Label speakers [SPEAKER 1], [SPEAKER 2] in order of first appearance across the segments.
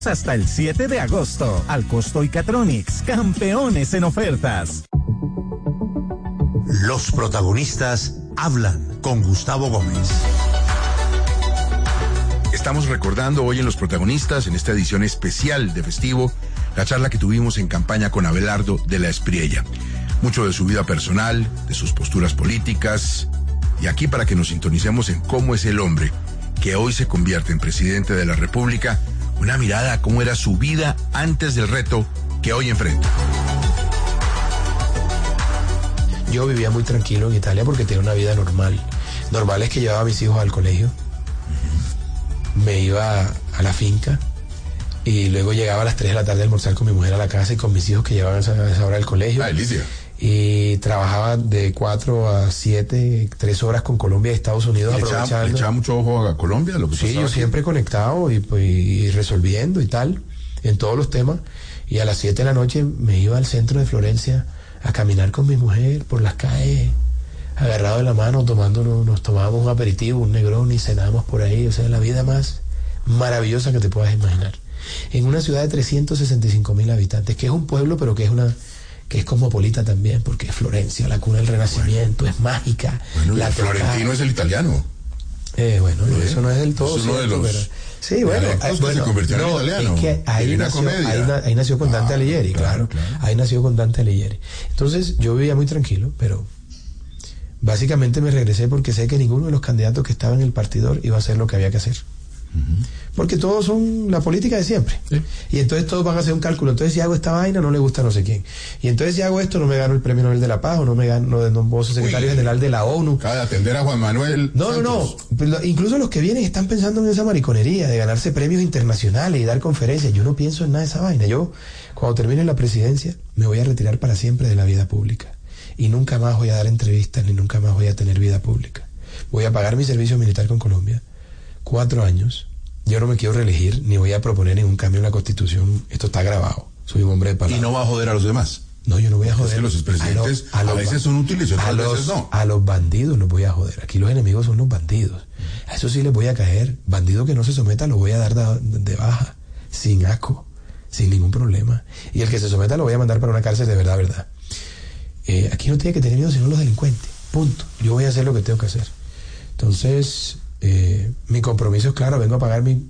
[SPEAKER 1] Hasta el 7 de agosto. Alcosto y Catronics, campeones en ofertas.
[SPEAKER 2] Los protagonistas hablan con Gustavo Gómez.
[SPEAKER 3] Estamos recordando hoy en Los Protagonistas, en esta edición especial de Festivo, la charla que tuvimos en campaña con Abelardo de la Espriella. Mucho de su vida personal, de sus posturas políticas, y aquí para que nos sintonicemos en cómo es el hombre que hoy se convierte en presidente de la República, una mirada a cómo era su vida antes del reto que hoy enfrenta.
[SPEAKER 4] Yo vivía muy tranquilo en Italia porque tenía una vida normal. Normal es que llevaba a mis hijos al colegio, me iba a la finca y luego llegaba a las 3 de la tarde a almorzar con mi mujer a la casa y con mis hijos que llevaban a esa hora al colegio.
[SPEAKER 3] ¡Ah, delicia!
[SPEAKER 4] Y trabajaba de 4 a 7, 3 horas con Colombia y Estados Unidos, aprovechando.
[SPEAKER 3] ¿Le echaba mucho ojo a Colombia? Lo que
[SPEAKER 4] sí, yo siempre conectado y resolviendo y tal, en todos los temas. Y a las 7 de la noche me iba al centro de Florencia a caminar con mi mujer por las calles, agarrado de la mano, nos tomábamos un aperitivo, un Negroni, cenábamos por ahí. O sea, la vida más maravillosa que te puedas imaginar. En una ciudad de 365,000 habitantes, que es un pueblo, pero que es cosmopolita también, porque es Florencia, la cuna del Renacimiento, es mágica.
[SPEAKER 3] Bueno, el florentino es el italiano.
[SPEAKER 4] Eso no es del todo
[SPEAKER 3] es uno
[SPEAKER 4] cierto,
[SPEAKER 3] de los
[SPEAKER 4] pero sí, bueno,
[SPEAKER 3] se convirtió en italiano.
[SPEAKER 4] Es que ahí nació con Dante Alighieri, claro. Ahí nació con Dante Alighieri. Entonces, yo vivía muy tranquilo, pero básicamente me regresé porque sé que ninguno de los candidatos que estaban en el partidor iba a hacer lo que había que hacer. Porque todos son la política de siempre. Sí. Y entonces todos van a hacer un cálculo. Entonces, si hago esta vaina, no le gusta a no sé quién. Y entonces, si hago esto, no me gano el Premio Nobel de la Paz, o no puedo ser secretario general de la ONU.
[SPEAKER 3] Acaba de atender a Juan Manuel.
[SPEAKER 4] No. Incluso los que vienen están pensando en esa mariconería de ganarse premios internacionales y dar conferencias. Yo no pienso en nada de esa vaina. Yo, cuando termine la presidencia, me voy a retirar para siempre de la vida pública. Y nunca más voy a dar entrevistas, ni nunca más voy a tener vida pública. Voy a pagar mi servicio militar con Colombia. 4 años. Yo no me quiero reelegir, ni voy a proponer ningún cambio en la Constitución. Esto está grabado. Soy un hombre de palabra.
[SPEAKER 3] ¿Y no va a joder a los demás?
[SPEAKER 4] No, yo no voy a joder.
[SPEAKER 3] Es que los expresidentes a veces son útiles y otras veces no.
[SPEAKER 4] A los bandidos los voy a joder. Aquí los enemigos son los bandidos. A eso sí les voy a caer. Bandido que no se someta lo voy a dar de baja, sin asco, sin ningún problema. Y el que se someta lo voy a mandar para una cárcel de verdad. Aquí no tiene que tener miedo sino los delincuentes. Punto. Yo voy a hacer lo que tengo que hacer. Entonces, mi compromiso es claro, vengo a pagar mi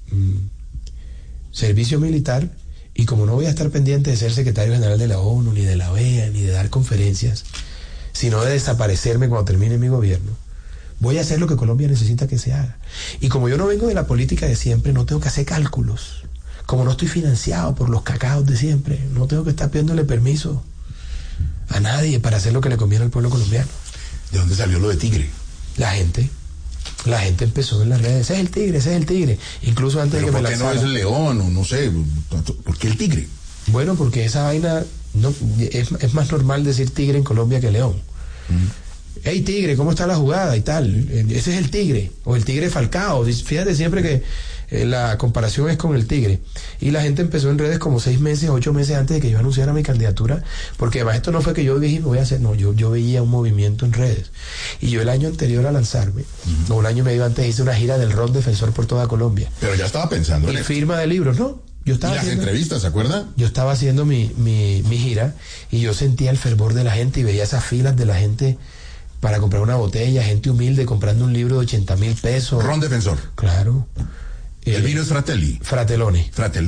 [SPEAKER 4] servicio militar, y como no voy a estar pendiente de ser secretario general de la ONU, ni de la OEA, ni de dar conferencias, sino de desaparecerme cuando termine mi gobierno, voy a hacer lo que Colombia necesita que se haga. Y como yo no vengo de la política de siempre, no tengo que hacer cálculos. Como no estoy financiado por los cacaos de siempre, no tengo que estar pidiéndole permiso a nadie para hacer lo que le conviene al pueblo colombiano.
[SPEAKER 3] ¿De dónde salió lo de tigre?
[SPEAKER 4] La gente empezó en las redes, ese es el tigre, incluso antes de que me lanzara.
[SPEAKER 3] ¿Por qué no es el león o no sé? ¿Por qué el tigre?
[SPEAKER 4] Bueno, porque esa vaina es más normal decir tigre en Colombia que león. Hey, tigre, ¿cómo está la jugada? Y tal, ese es el tigre, o el tigre Falcao. Fíjate siempre que la comparación es con el tigre. Y la gente empezó en redes como 6 meses, 8 meses antes de que yo anunciara mi candidatura, porque además esto no fue que yo dije voy a hacer, no, yo veía un movimiento en redes. Y yo el año anterior a lanzarme, o un año y medio antes, hice una gira del rock defensor por toda Colombia.
[SPEAKER 3] Pero ya estaba pensando en
[SPEAKER 4] firma de libros, ¿no? Yo estaba
[SPEAKER 3] ¿Y las entrevistas, se acuerda?
[SPEAKER 4] Yo estaba haciendo mi gira, y yo sentía el fervor de la gente y veía esas filas de la gente para comprar una botella, gente humilde comprando un libro de 80,000 pesos.
[SPEAKER 3] Ron defensor.
[SPEAKER 4] Claro.
[SPEAKER 3] El vino es Fratelli.
[SPEAKER 4] Fratelloni.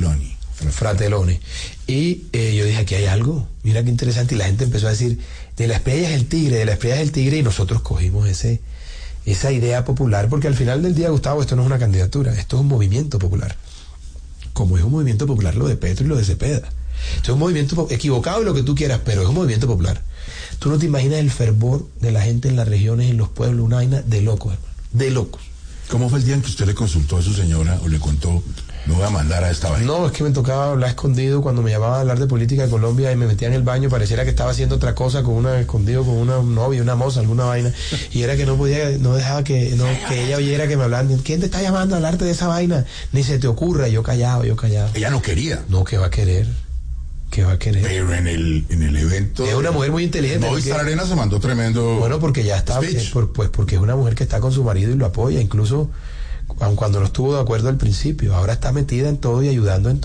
[SPEAKER 4] Y yo dije, aquí hay algo, mira qué interesante. Y la gente empezó a decir, de la Espriella es el tigre, y nosotros cogimos esa idea popular, porque al final del día, Gustavo, esto no es una candidatura, esto es un movimiento popular. Como es un movimiento popular lo de Petro y lo de Cepeda. Esto es un movimiento equivocado y lo que tú quieras, pero es un movimiento popular. Tú no te imaginas el fervor de la gente en las regiones, en los pueblos, una vaina de locos, hermano, de locos.
[SPEAKER 3] ¿Cómo fue el día en que usted le consultó a su señora o le contó, me voy a mandar a esta vaina?
[SPEAKER 4] No, es que me tocaba hablar escondido cuando me llamaban a hablar de política de Colombia y me metía en el baño, pareciera que estaba haciendo otra cosa escondido con una novia, una moza, alguna vaina, y era que no dejaba que ella oyera que me hablaban. ¿Quién te está llamando a hablarte de esa vaina? Ni se te ocurra. Yo callado.
[SPEAKER 3] Ella no quería.
[SPEAKER 4] No, ¿qué va a querer?
[SPEAKER 3] Pero en el evento...
[SPEAKER 4] Es una mujer muy inteligente.
[SPEAKER 3] Movistar Arena se mandó tremendo...
[SPEAKER 4] Bueno, porque ya está... porque es una mujer que está con su marido y lo apoya. Incluso aun cuando no estuvo de acuerdo al principio. Ahora está metida en todo y ayudando en todo.